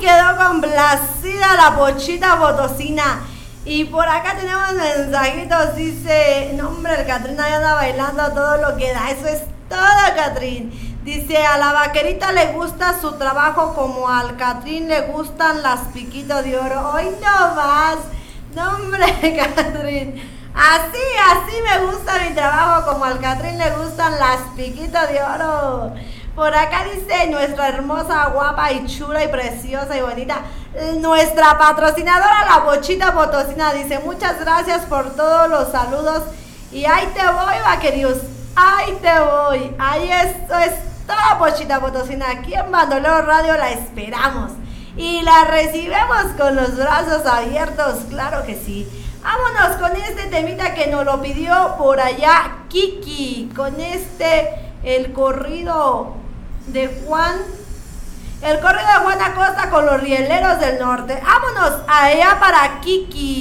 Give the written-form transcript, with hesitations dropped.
quedó complacida la Pochita Potosina. Y por acá tenemos mensajitos, dice, no hombre, el Catrín ahí anda bailando todo lo que da, eso es todo, Catrín. Dice, a la vaquerita le gusta su trabajo como al Catrín le gustan las piquitos de oro. Hoy no más, no hombre, Catrín. Así me gusta mi trabajo como al Catrín le gustan las piquitos de oro. Por acá dice nuestra hermosa, guapa y chula y preciosa y bonita, nuestra patrocinadora, la Pochita Potosina, dice, muchas gracias por todos los saludos y ahí te voy, vaquerios, ahí te voy, ahí esto es todo, Pochita Potosina, aquí en Bandolero Radio la esperamos y la recibimos con los brazos abiertos, claro que sí. Vámonos con este temita que nos lo pidió por allá Kiki, con el corrido de Juan Acosta con los rieleros del norte. Vámonos allá para Kiki.